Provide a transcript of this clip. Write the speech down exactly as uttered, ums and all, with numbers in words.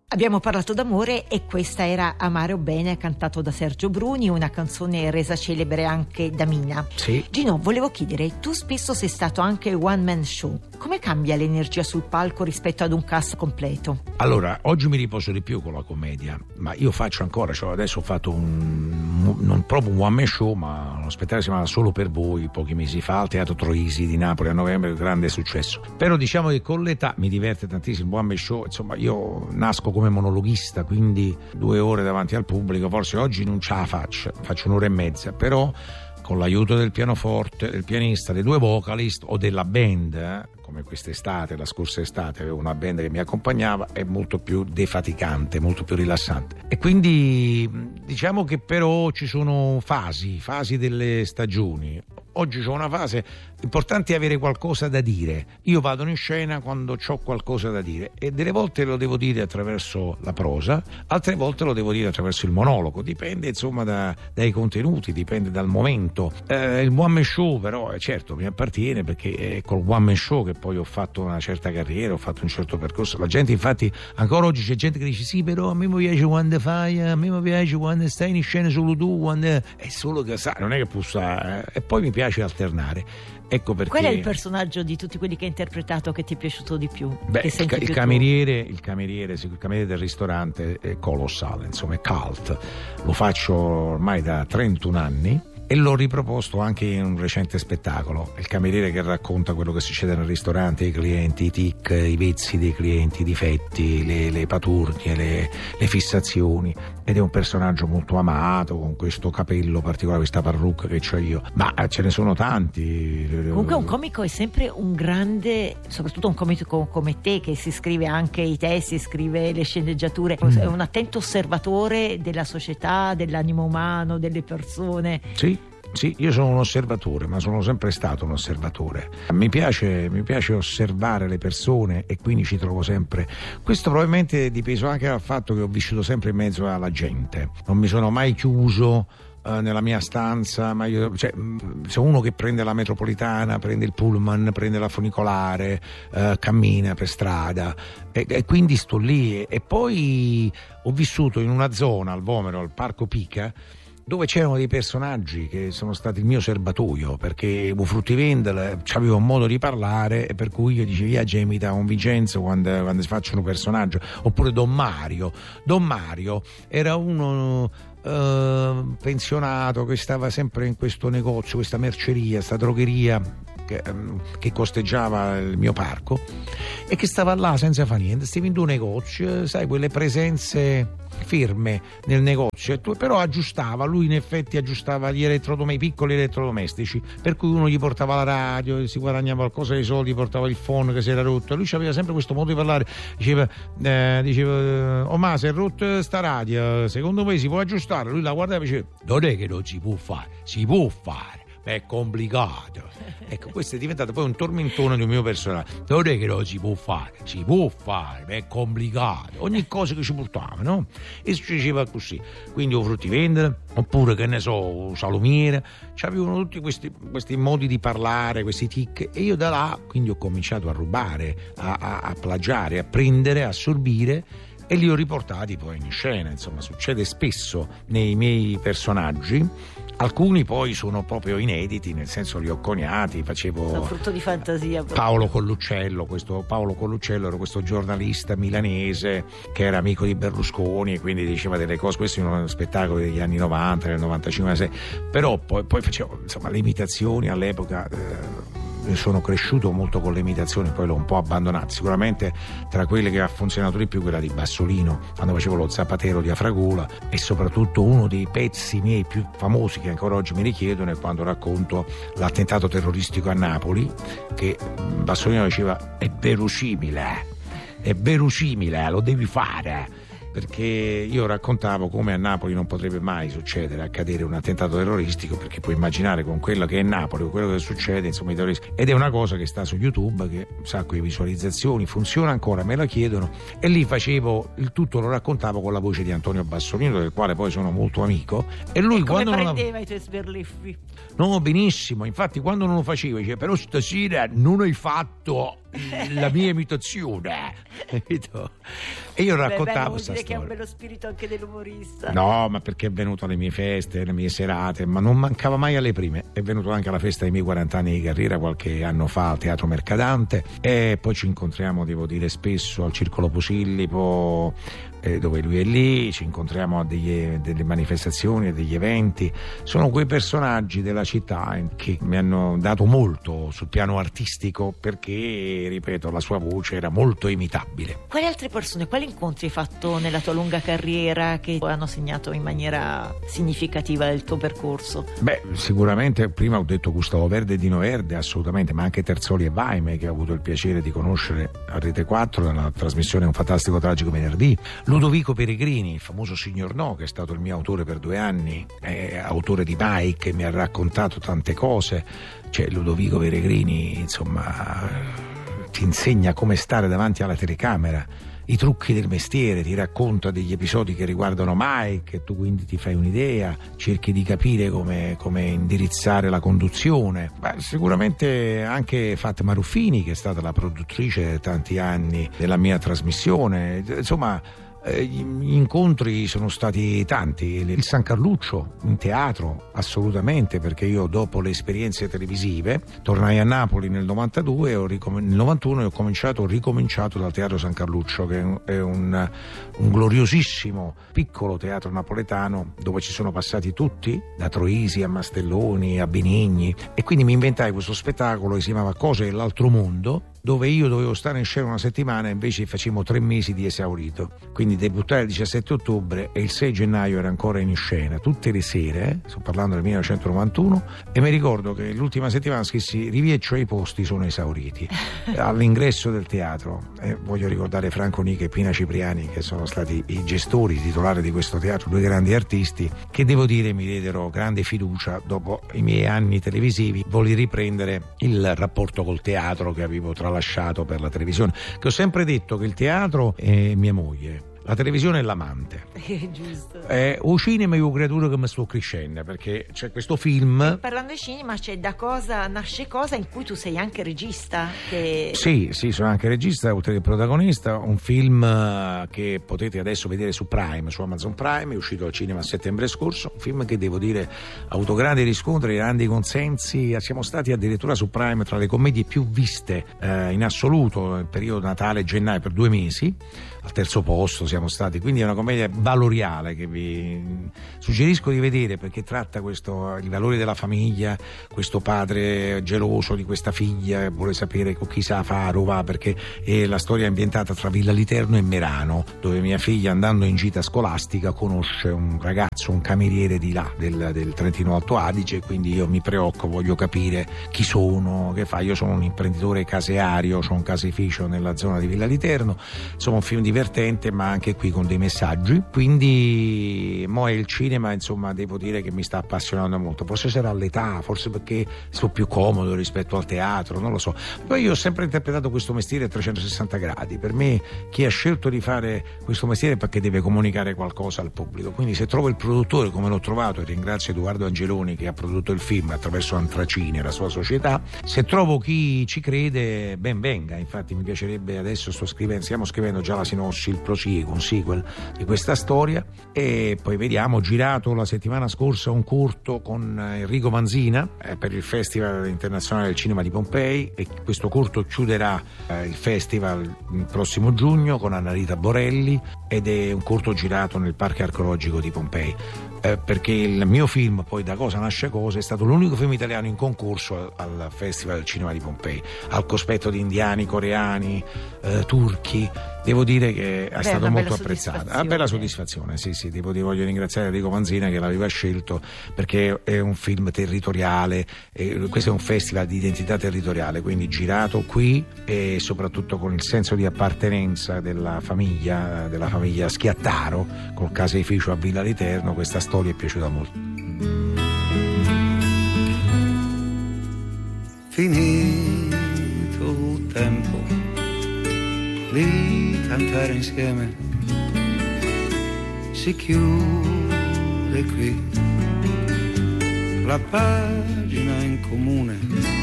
Abbiamo parlato d'amore e questa era Amare o Bene, cantato da Sergio Bruni, una canzone resa celebre anche da Mina. Sì. Gino, volevo chiedere, tu spesso sei stato anche one man show. Come cambia l'energia sul palco rispetto ad un cast completo? Allora, oggi mi riposo di più con la commedia, ma io faccio ancora, cioè adesso ho fatto un, non proprio un one man show, ma uno spettacolo che si chiama Solo per voi, pochi mesi fa, al Teatro Troisi di Napoli a novembre, grande successo. Però diciamo che con l'età mi diverte tantissimo il one man show, insomma io nasco come monologhista, quindi due ore davanti al pubblico, forse oggi non ce la faccio, faccio un'ora e mezza, però con l'aiuto del pianoforte, del pianista, dei due vocalist o della band, eh, come quest'estate, la scorsa estate avevo una band che mi accompagnava, è molto più defaticante, molto più rilassante. E quindi diciamo che però ci sono fasi, fasi delle stagioni. Oggi c'ho una fase, importante è avere qualcosa da dire. Io vado in scena quando ho qualcosa da dire e delle volte lo devo dire attraverso la prosa, altre volte lo devo dire attraverso il monologo, dipende insomma da, dai contenuti, dipende dal momento. Eh, il one man show però certo mi appartiene, perché è col one man show che poi ho fatto una certa carriera, ho fatto un certo percorso. La gente infatti, ancora oggi c'è gente che dice sì, però a me mi piace quando fai, a me mi piace quando stai in scena solo tu, quando... è solo che sai, non è che può stare, eh? E poi mi piace alternare, ecco perché. Qual è il personaggio di tutti quelli che hai interpretato che ti è piaciuto di più? Beh, che il, senti il più cameriere il cameriere il cameriere del ristorante è colossale, insomma è cult, lo faccio ormai da trentuno anni e l'ho riproposto anche in un recente spettacolo. Il cameriere che racconta quello che succede nel ristorante, i clienti, i tic, i vezzi dei clienti, i difetti, le, le paturnie, le, le fissazioni, ed è un personaggio molto amato, con questo capello particolare, questa parrucca che ho io, ma ce ne sono tanti. Comunque un comico è sempre un grande, soprattutto un comico come te che si scrive anche i testi, scrive le sceneggiature, mm. è un attento osservatore della società, dell'animo umano, delle persone. Sì. Sì, io sono un osservatore, ma sono sempre stato un osservatore. Mi piace, mi piace osservare le persone e quindi ci trovo sempre. Questo probabilmente è dipeso anche dal fatto che ho vissuto sempre in mezzo alla gente. Non mi sono mai chiuso uh, nella mia stanza, ma io, cioè, sono uno che prende la metropolitana, prende il pullman, prende la funicolare, uh, cammina per strada e, e quindi sto lì. E, e poi ho vissuto in una zona, al Vomero, al Parco Pica, dove c'erano dei personaggi che sono stati il mio serbatoio, perché un fruttivendolo c'aveva un modo di parlare e per cui io dicevo via imita un Vincenzo quando, quando si faccia un personaggio, oppure Don Mario. Don Mario era uno uh, pensionato che stava sempre in questo negozio, questa merceria, questa drogheria che, um, che costeggiava il mio parco e che stava là senza fare niente, stava in un negozio, sai, quelle presenze ferme nel negozio, però aggiustava, lui in effetti aggiustava gli elettrodomestici, i piccoli elettrodomestici, per cui uno gli portava la radio, si guadagnava qualcosa dei soldi, portava il phone che si era rotto, lui aveva sempre questo modo di parlare, diceva eh, diceva oh ma si è rotto sta radio, secondo me si può aggiustare, lui la guardava e diceva non è che non si può fare, si può fare, è complicato. Ecco, questo è diventato poi un tormentone del mio personaggio. Non è che non si può fare, si può fare, ma è complicato. Ogni cosa che ci portava, no? E si diceva così. Quindi o fruttivendolo, oppure che ne so, salumiere. C'avevano tutti questi, questi modi di parlare, questi tic. E io da là quindi ho cominciato a rubare, a, a, a plagiare, a prendere, a assorbire. E li ho riportati poi in scena. Insomma, succede spesso nei miei personaggi. Alcuni poi sono proprio inediti, nel senso li ho coniati, facevo... Sono frutto di fantasia. Paolo Colluccello, questo Paolo Colluccello era questo giornalista milanese che era amico di Berlusconi e quindi diceva delle cose, questi sono spettacoli degli anni novanta, del novantacinque, novantasei, però poi, poi facevo, insomma, le imitazioni all'epoca... Eh, sono cresciuto molto con le imitazioni, poi l'ho un po' abbandonato. Sicuramente tra quelle che ha funzionato di più quella di Bassolino quando facevo lo Zapatero di Afragola, e soprattutto uno dei pezzi miei più famosi che ancora oggi mi richiedono è quando racconto l'attentato terroristico a Napoli, che Bassolino diceva è verosimile, è verosimile, lo devi fare, perché io raccontavo come a Napoli non potrebbe mai succedere, accadere un attentato terroristico, perché puoi immaginare con quello che è Napoli, con quello che succede, insomma, i terroristi. Ed è una cosa che sta su YouTube, che un sacco di visualizzazioni, funziona ancora, me la chiedono, e lì facevo il tutto, lo raccontavo con la voce di Antonio Bassolino, del quale poi sono molto amico, e lui e come quando prendeva non... i tuoi sberleffi? No, benissimo, infatti quando non lo facevo dice però stasera non hai fatto la mia imitazione, capito? E io raccontavo questa storia. Che ha un bello spirito anche dell'umorista. No, ma perché è venuto alle mie feste, alle mie serate, ma non mancava mai alle prime. È venuto anche alla festa dei miei quaranta anni di carriera qualche anno fa al Teatro Mercadante, e poi ci incontriamo, devo dire, spesso al Circolo Posillipo, eh, dove lui è lì, ci incontriamo a degli, delle manifestazioni e degli eventi. Sono quei personaggi della città che mi hanno dato molto sul piano artistico, perché, ripeto, la sua voce era molto imitabile. Quali altre persone, quali incontri hai fatto nella tua lunga carriera che hanno segnato in maniera significativa il tuo percorso? Beh, sicuramente prima ho detto Gustavo Verde e Dino Verde, assolutamente, ma anche Terzoli e Vaime, che ho avuto il piacere di conoscere a Rete quattro nella trasmissione Un fantastico tragico venerdì. Ludovico Peregrini, il famoso Signor No, che è stato il mio autore per due anni, è autore di Mike, mi ha raccontato tante cose. Cioè, Ludovico Peregrini, insomma, ti insegna come stare davanti alla telecamera, i trucchi del mestiere, ti racconta degli episodi che riguardano Mike, e tu quindi ti fai un'idea, cerchi di capire come, come indirizzare la conduzione. Beh, sicuramente anche Fatma Ruffini, che è stata la produttrice tanti anni della mia trasmissione, insomma. Gli incontri sono stati tanti. Il San Carluccio in teatro, assolutamente, perché io dopo le esperienze televisive tornai a Napoli nel novantadue e ho ricom- nel novantuno e ho cominciato, ho ricominciato dal Teatro San Carluccio, che è un, un gloriosissimo piccolo teatro napoletano dove ci sono passati tutti, da Troisi a Mastelloni a Benigni, e quindi mi inventai questo spettacolo che si chiamava Cose dell'altro mondo, dove io dovevo stare in scena una settimana e invece facevamo tre mesi di esaurito. Quindi debuttai il diciassette ottobre e il sei gennaio era ancora in scena tutte le sere, eh? Sto parlando del millenovecentonovantuno, e mi ricordo che l'ultima settimana scrissi: Rivieccio e i posti sono esauriti all'ingresso del teatro. E voglio ricordare Franco Nica e Pina Cipriani, che sono stati i gestori, i titolari di questo teatro, due grandi artisti che, devo dire, mi diedero grande fiducia. Dopo i miei anni televisivi volli riprendere il rapporto col teatro che avevo tra lasciato per la televisione, che ho sempre detto che il teatro è mia moglie, la televisione è l'amante. Giusto. Eh, o cinema io creatura che mi sto crescendo, perché c'è questo film. E parlando di cinema, c'è Da cosa nasce cosa, in cui tu sei anche regista. Che... Sì, sì, sono anche regista, oltre che protagonista. Un film che potete adesso vedere su Prime, su Amazon Prime, è uscito al cinema a settembre scorso. Un film che, devo dire, ha avuto grandi riscontri, grandi consensi. Siamo stati addirittura su Prime tra le commedie più viste eh, in assoluto nel periodo Natale-gennaio, per due mesi. Al terzo posto siamo stati, quindi è una commedia valoriale che vi suggerisco di vedere, perché tratta questo, i valori della famiglia, questo padre geloso di questa figlia, vuole sapere con chi sa fare o va, perché è la storia ambientata tra Villa Literno e Merano, dove mia figlia, andando in gita scolastica, conosce un ragazzo, un cameriere di là, del, del Trentino Alto Adige, quindi io mi preoccupo, voglio capire chi sono, che fa. Io sono un imprenditore caseario, ho un caseificio nella zona di Villa Literno, insomma un film divertente, ma anche qui con dei messaggi. Quindi mo è il cinema, insomma, devo dire che mi sta appassionando molto. Forse sarà l'età, forse perché sto più comodo rispetto al teatro, non lo so. Poi io ho sempre interpretato questo mestiere a trecentosessanta gradi. Per me chi ha scelto di fare questo mestiere è perché deve comunicare qualcosa al pubblico. Quindi se trovo il produttore, come l'ho trovato, e ringrazio Edoardo Angeloni che ha prodotto il film attraverso Antracine, la sua società, se trovo chi ci crede, ben venga. Infatti mi piacerebbe, adesso sto scrivendo, stiamo scrivendo già la sinossi, il prosieguo, un sequel di questa storia, e poi vediamo. Girato la settimana scorsa un corto con Enrico Manzina eh, per il Festival Internazionale del Cinema di Pompei, e questo corto chiuderà eh, il festival il prossimo giugno con Annarita Borelli, ed è un corto girato nel Parco Archeologico di Pompei. Eh, perché il mio film, poi Da cosa nasce cosa, è stato l'unico film italiano in concorso al, al Festival del Cinema di Pompei, al cospetto di indiani, coreani, eh, turchi. Devo dire che è Beh, stato una molto bella apprezzato, una bella soddisfazione, sì sì, devo dire, voglio ringraziare Enrico Manzina che l'aveva scelto, perché è un film territoriale, e questo è un festival di identità territoriale, quindi girato qui e soprattutto con il senso di appartenenza della famiglia, della famiglia Schiattaro, col caseificio a Villa Literno. Questa storia è piaciuta molto. Finito il tempo di cantare insieme, si chiude qui la pagina in comune